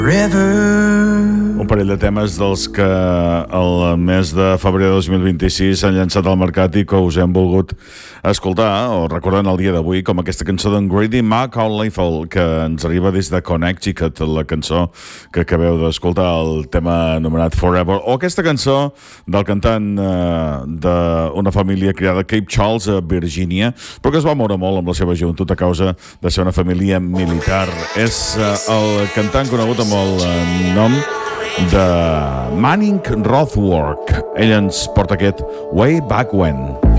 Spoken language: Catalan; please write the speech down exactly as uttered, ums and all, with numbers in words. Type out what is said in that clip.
Un parell de temes dels que el mes de febrer de dos mil vint-i-sis s'han llançat al mercat i que us hem volgut escoltar o recordar en el dia d'avui, com aquesta cançó d'en Grady McAuliffe, que ens arriba des de Connecticut, la cançó que acabeu d'escoltar, el tema anomenat Forever, o aquesta cançó del cantant eh, d'una família criada a Cape Charles, a Virgínia, però que es va moure molt amb la seva joventut a causa de ser una família militar. És eh, el cantant conegut amb el eh, nom de Manning Rothwork. Ell ens porta aquest Way Back When.